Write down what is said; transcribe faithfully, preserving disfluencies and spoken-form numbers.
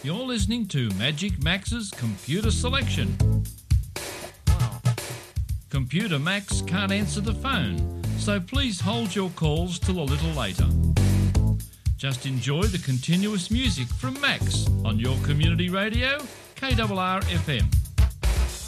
You're listening to Magic Max's Computer Selection. Computer Max can't answer the phone, so please hold your calls till a little later. Just enjoy the continuous music from Max on your community radio, K R R F M.